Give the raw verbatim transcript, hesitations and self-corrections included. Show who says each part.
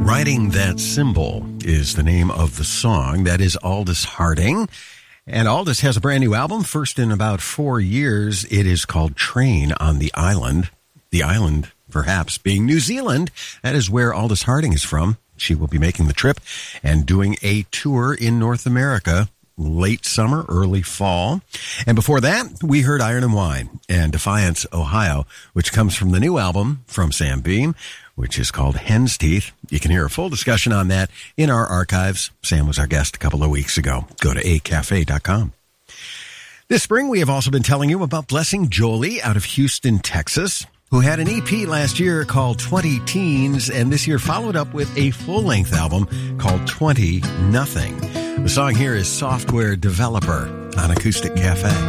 Speaker 1: Riding That Cymbal is the name of the song. That is Aldous Harding. And Aldous has a brand new album, first in about four years. It is called Train on the Island. The island, perhaps, being New Zealand. That is where Aldous Harding is from. She will be making the trip and doing a tour in North America late summer, early fall. And before that, we heard Iron and Wine and Defiance, Ohio, which comes from the new album from Sam Beam, which is called Hen's Teeth. You can hear a full discussion on that in our archives. Sam was our guest a couple of weeks ago. Go to a cafe dot com. This spring, we have also been telling you about Blessing Jolie out of Houston, Texas, who had an E P last year called twenty Teens, and this year followed up with a full-length album called twenty Nothing. The song here is Software Developer on Acoustic Cafe.